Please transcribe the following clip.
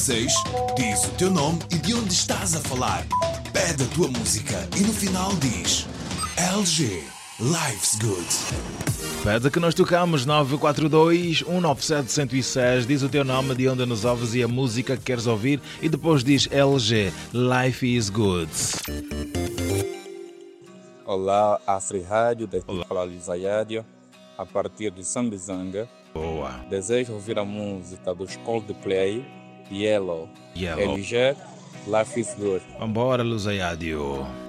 6, diz o teu nome e de onde estás a falar. Pede a tua música e no final diz LG, Life's Good. Pede que nós tocamos 942-197-106. Diz o teu nome, de onde nos ouves e a música que queres ouvir. E depois diz LG, Life is Good. Olá, Afri Rádio, daqui fala Lusayadio, a partir de Sambizanga. Boa. Desejo ouvir a música dos Coldplay, Yellow. Yellow. LG, Life is Good. Vambora, Lusayadio.